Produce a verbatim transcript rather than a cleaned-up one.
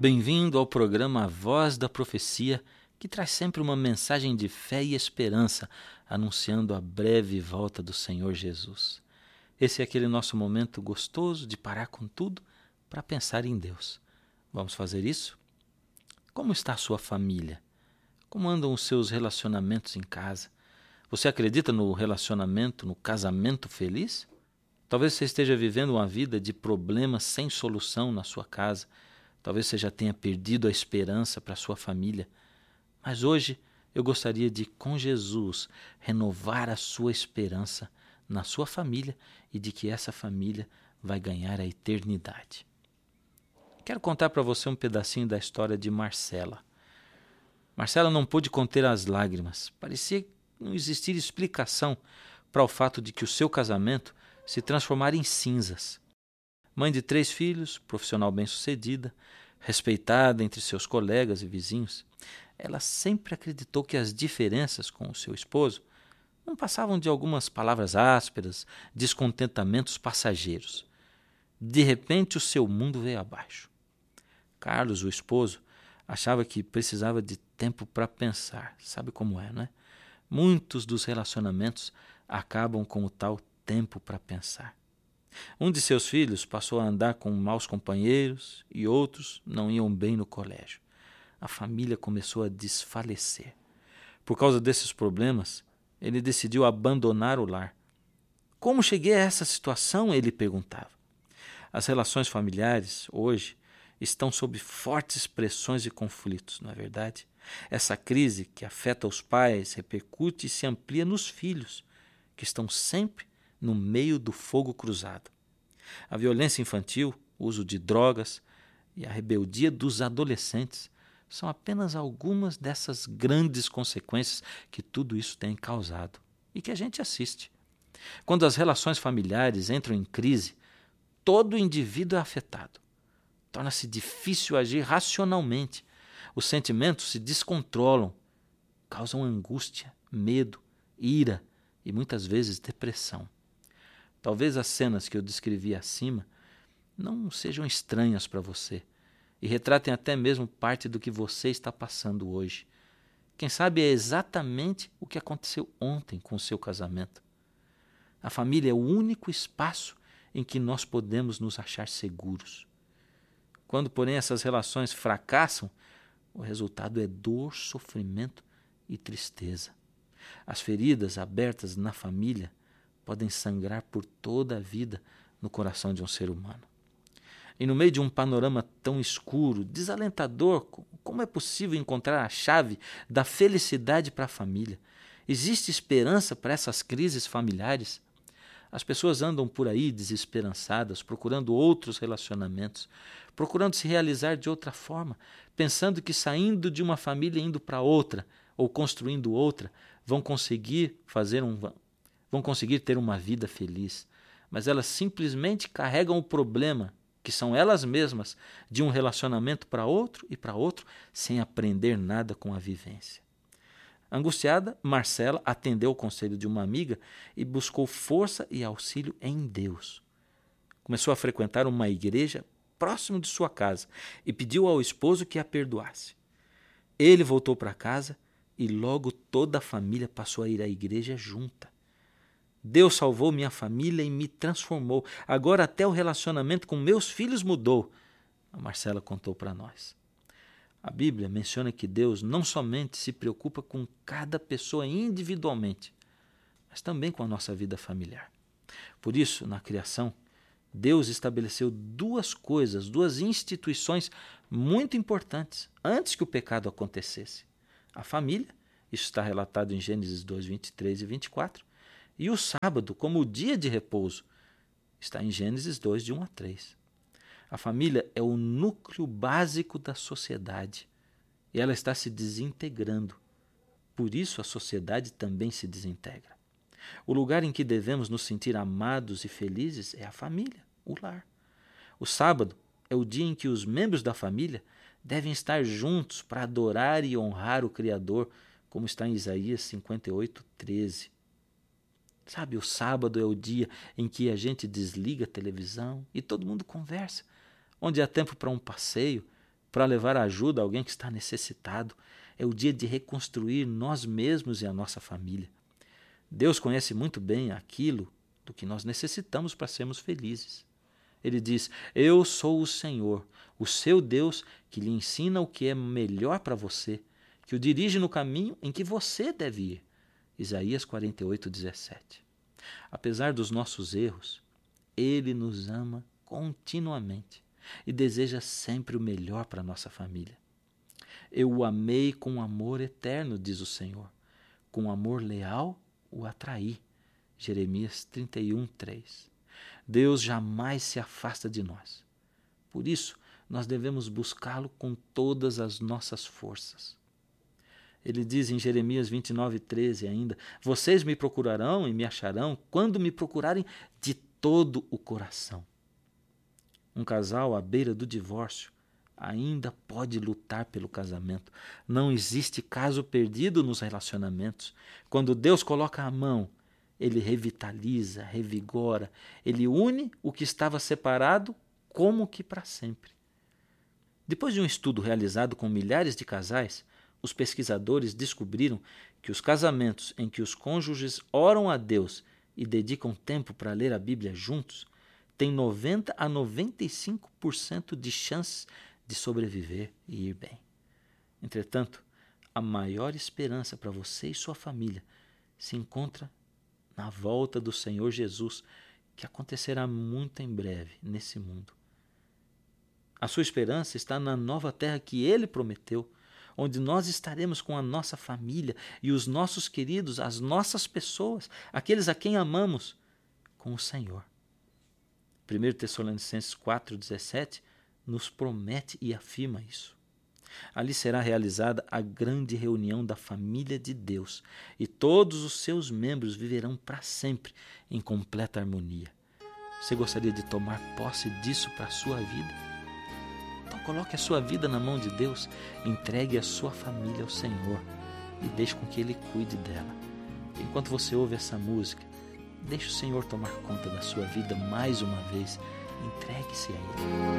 Bem-vindo ao programa Voz da Profecia, que traz sempre uma mensagem de fé e esperança, anunciando a breve volta do Senhor Jesus. Esse é aquele nosso momento gostoso de parar com tudo para pensar em Deus. Vamos fazer isso? Como está a sua família? Como andam os seus relacionamentos em casa? Você acredita no relacionamento, no casamento feliz? Talvez você esteja vivendo uma vida de problemas sem solução na sua casa. Talvez você já tenha perdido a esperança para a sua família. Mas hoje eu gostaria de, com Jesus, renovar a sua esperança na sua família e de que essa família vai ganhar a eternidade. Quero contar para você um pedacinho da história de Marcela. Marcela não pôde conter as lágrimas. Parecia não existir explicação para o fato de que o seu casamento se transformara em cinzas. Mãe de três filhos, profissional bem-sucedida, respeitada entre seus colegas e vizinhos, ela sempre acreditou que as diferenças com o seu esposo não passavam de algumas palavras ásperas, descontentamentos passageiros. De repente, o seu mundo veio abaixo. Carlos, o esposo, achava que precisava de tempo para pensar. Sabe como é, não é? Muitos dos relacionamentos acabam com o tal tempo para pensar. Um de seus filhos passou a andar com maus companheiros e outros não iam bem no colégio. A família começou a desfalecer. Por causa desses problemas, ele decidiu abandonar o lar. Como cheguei a essa situação? Ele perguntava. As relações familiares, hoje, estão sob fortes pressões e conflitos, não é verdade? Essa crise que afeta os pais repercute e se amplia nos filhos, que estão sempre no meio do fogo cruzado. A violência infantil, o uso de drogas e a rebeldia dos adolescentes são apenas algumas dessas grandes consequências que tudo isso tem causado e que a gente assiste. Quando as relações familiares entram em crise, todo indivíduo é afetado. Torna-se difícil agir racionalmente. Os sentimentos se descontrolam, causam angústia, medo, ira e muitas vezes depressão. Talvez as cenas que eu descrevi acima não sejam estranhas para você e retratem até mesmo parte do que você está passando hoje. Quem sabe é exatamente o que aconteceu ontem com o seu casamento. A família é o único espaço em que nós podemos nos achar seguros. Quando, porém, essas relações fracassam, o resultado é dor, sofrimento e tristeza. As feridas abertas na família podem sangrar por toda a vida no coração de um ser humano. E no meio de um panorama tão escuro, desalentador, como é possível encontrar a chave da felicidade para a família? Existe esperança para essas crises familiares? As pessoas andam por aí desesperançadas, procurando outros relacionamentos, procurando se realizar de outra forma, pensando que saindo de uma família e indo para outra, ou construindo outra, vão conseguir fazer um, vão conseguir ter uma vida feliz. Mas elas simplesmente carregam o problema, que são elas mesmas, de um relacionamento para outro e para outro, sem aprender nada com a vivência. Angustiada, Marcela atendeu o conselho de uma amiga e buscou força e auxílio em Deus. Começou a frequentar uma igreja próximo de sua casa e pediu ao esposo que a perdoasse. Ele voltou para casa e logo toda a família passou a ir à igreja junta. Deus salvou minha família e me transformou. Agora até o relacionamento com meus filhos mudou, a Marcela contou para nós. A Bíblia menciona que Deus não somente se preocupa com cada pessoa individualmente, mas também com a nossa vida familiar. Por isso, na criação, Deus estabeleceu duas coisas, duas instituições muito importantes antes que o pecado acontecesse. A família, isso está relatado em Gênesis dois, vinte e três e vinte e quatro, e o sábado como o dia de repouso, está em Gênesis dois, de um a três. A família é o núcleo básico da sociedade e ela está se desintegrando. Por isso a sociedade também se desintegra. O lugar em que devemos nos sentir amados e felizes é a família, o lar. O sábado é o dia em que os membros da família devem estar juntos para adorar e honrar o Criador, como está em Isaías cinquenta e oito, treze. Sabe, o sábado é o dia em que a gente desliga a televisão e todo mundo conversa, onde há tempo para um passeio, para levar ajuda a alguém que está necessitado. É o dia de reconstruir nós mesmos e a nossa família. Deus conhece muito bem aquilo do que nós necessitamos para sermos felizes. Ele diz: eu sou o Senhor, o seu Deus, que lhe ensina o que é melhor para você, que o dirige no caminho em que você deve ir. Isaías quarenta e oito, dezessete. Apesar dos nossos erros, Ele nos ama continuamente e deseja sempre o melhor para a nossa família. Eu o amei com amor eterno, diz o Senhor. Com amor leal o atraí. Jeremias trinta e um, três. Deus jamais se afasta de nós. Por isso, nós devemos buscá-lo com todas as nossas forças. Ele diz em Jeremias vinte e nove, treze ainda: vocês me procurarão e me acharão quando me procurarem de todo o coração. Um casal à beira do divórcio ainda pode lutar pelo casamento. Não existe caso perdido nos relacionamentos. Quando Deus coloca a mão, Ele revitaliza, revigora, Ele une o que estava separado como que para sempre. Depois de um estudo realizado com milhares de casais, os pesquisadores descobriram que os casamentos em que os cônjuges oram a Deus e dedicam tempo para ler a Bíblia juntos têm noventa a noventa e cinco por cento de chances de sobreviver e ir bem. Entretanto, a maior esperança para você e sua família se encontra na volta do Senhor Jesus, que acontecerá muito em breve nesse mundo. A sua esperança está na nova terra que Ele prometeu, onde nós estaremos com a nossa família e os nossos queridos, as nossas pessoas, aqueles a quem amamos, com o Senhor. primeira Tessalonicenses quatro, dezessete nos promete e afirma isso. Ali será realizada a grande reunião da família de Deus e todos os seus membros viverão para sempre em completa harmonia. Você gostaria de tomar posse disso para a sua vida? Então coloque a sua vida na mão de Deus, entregue a sua família ao Senhor e deixe com que Ele cuide dela. Enquanto você ouve essa música, deixe o Senhor tomar conta da sua vida mais uma vez. Entregue-se a Ele.